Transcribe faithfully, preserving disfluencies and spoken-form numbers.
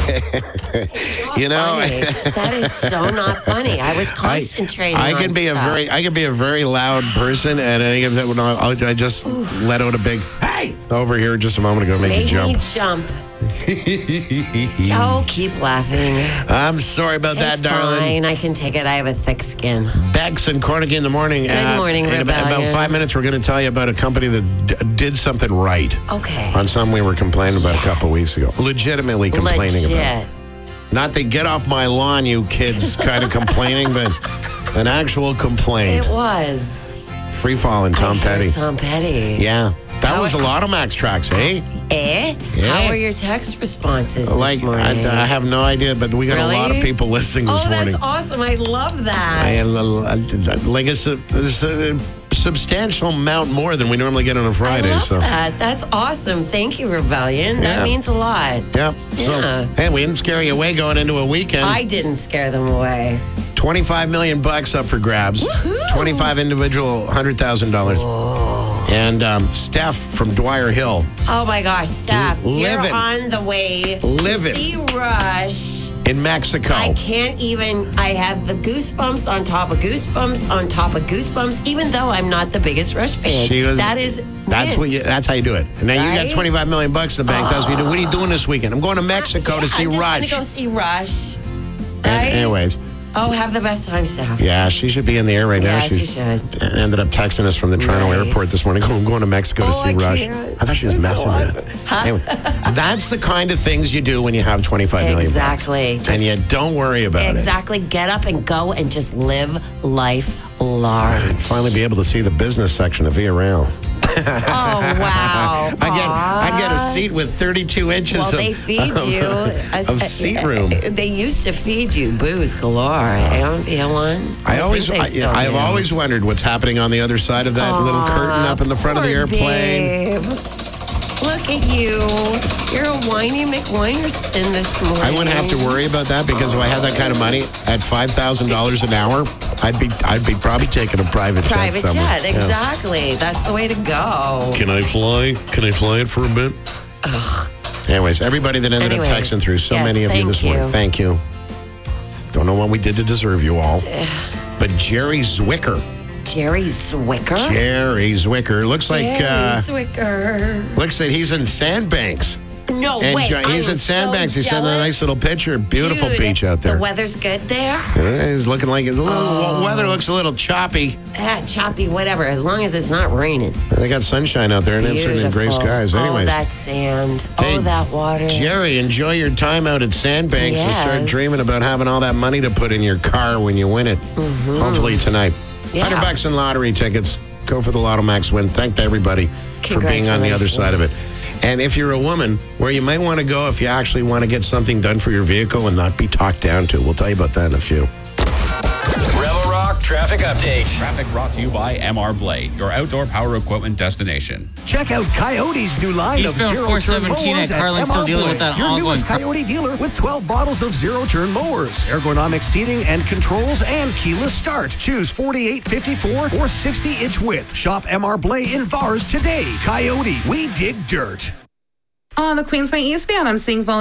you know, funny. That is so not funny. I was concentrating. I, I on can be stuff. a very, I can be a very loud person, and I, I, I just Oof. let out a big "Hey!" over here just a moment ago, make Made you jump. me jump. Oh, keep laughing. I'm sorry about it's that, darling. Fine, I can take it. I have a thick skin. Bex and Cornicky in the morning. Good uh, morning, in about, Rebellion. about five minutes, we're going to tell you about a company that d- did something right. Okay. On something we were complaining about yes. a couple weeks ago. Legitimately complaining Legit. about. Not the get off my lawn, you kids kind of complaining, but an actual complaint. It was. Free Fall and Tom I Petty. Tom Petty. Yeah. That How was a lot of Max tracks, eh? Eh? Yeah. How are your text responses this like, morning? I, I have no idea, but we got really? a lot of people listening this oh, morning. Oh, that's awesome. I love that. I had a little, like a, a, a substantial amount more than we normally get on a Friday. I love so. that. That's awesome. Thank you, Rebellion. That Yeah. means a lot. Yep. So, Yeah. hey, we didn't scare you away going into a weekend. I didn't scare them away. twenty-five million bucks up for grabs. Woohoo! twenty-five individual, one hundred thousand dollars. And um, Steph from Dwyer Hill. Oh my gosh, Steph, Living. you're on the way Living. to see Rush. In Mexico. I can't even, I have the goosebumps on top of goosebumps on top of goosebumps, even though I'm not the biggest Rush fan. She was, that is that's mint. what you, that's how you do it. And now Right? you got twenty-five million bucks in the bank. That's what you do. What are you doing this weekend? I'm going to Mexico Yeah, to see I'm just Rush. going to go see Rush. And Right? anyways. Oh, have the best time, Steph. Yeah, she should be in the air right now. Yeah, she She's should. ended up texting us from the Toronto Nice. airport this morning. I'm going to Mexico to Oh, see I Rush. can't. I thought she was messing with it. Huh? Anyway, that's the kind of things you do when you have twenty-five million Exactly. bucks. And you don't worry about Exactly. Get up and go and just live life large. it. Finally be able to see the business section of Via Rail. Oh, wow. I get I get a seat with thirty-two inches Well, of, they feed of, you. of seat room. They used to feed you booze galore. I don't feel one. I always, think I, they still I've do. always wondered what's happening on the other side of that Aw, little curtain up in the front of the poor airplane. babe. Look at you. You're a whiny McWinerson this morning. I wouldn't have to worry about that because if I had that kind of money at five thousand dollars an hour, I'd be I'd be probably taking a private, Private jet somewhere. jet, exactly. That's the way to go. Can I fly? Can I fly it for a bit? Ugh. Anyways, everybody that ended Anyways, up texting through, so yes, many of you thank this morning. you. Thank you. Don't know what we did to deserve you all. But Jerry Zwicker. Jerry Zwicker? Jerry Zwicker. Looks like Jerry uh, Zwicker. looks like he's in Sandbanks. No And way. jo- he's I in am Sandbanks. So he sent a jealous. nice little picture. Beautiful Dude, beach out there. The weather's good there. Yeah, He's looking like a little, Oh. weather looks a little choppy. Ah, choppy, whatever, as long as it's not raining. They got sunshine out there and it's in gray Beautiful. skies. Anyways, Oh, that sand. Hey, oh, that water. Jerry, enjoy your time out at Sandbanks and start Yes. dreaming about having all that money to put in your car when you win it. Mm-hmm. Hopefully tonight. Yeah. one hundred bucks in lottery tickets. Go for the Lotto Max win. Thank everybody for being on the other side of it. And if you're a woman, where you might want to go if you actually want to get something done for your vehicle and not be talked down to. We'll tell you about that in a few. Rebel Rock Traffic Update. Traffic brought to you by M R Blade, your outdoor power equipment destination. Check out Coyote's new line East of Bill zero-turn four seventeen mowers at Carling, M R still dealing with Blade, that your ongoing newest cr- Coyote dealer with twelve bottles of zero-turn mowers, ergonomic seating and controls, and keyless start. Choose forty-eight, fifty-four, or sixty-inch width. Shop M R Blade in Vars today. Coyote, we dig dirt. On the Queensway eastbound, I'm seeing volume.